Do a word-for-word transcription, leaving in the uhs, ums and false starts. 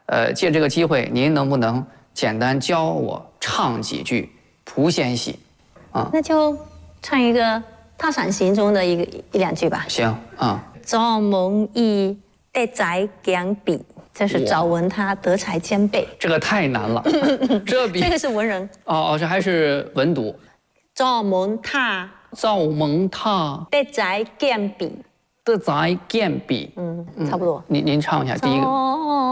呃，借这个机会，您能不能简单教我唱几句《蒲仙戏》？啊， 那就唱一个《踏伞行》中的一个一两句吧。 行啊。 早蒙以德才兼备，这是早文他德才兼备。 这个太难了，这比这个是文人。 哦哦，这还是文读。 早蒙他早蒙他德才兼备， 德才兼备。 嗯，差不多。 您您唱一下第一个。